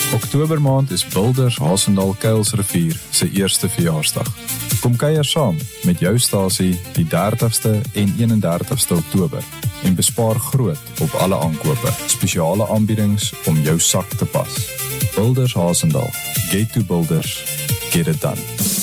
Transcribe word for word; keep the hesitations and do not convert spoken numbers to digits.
Oktobermaand is Builders Hasendaal Kuilsrivier se eerste verjaarsdag. Kom kuier saam met jou stasie die dertigste en eenendertigste Oktober en bespaar groot op alle aankope. Spesiale aanbiedings om jou sak te pas. Builders Hasendaal. Get to Builders. Get it done.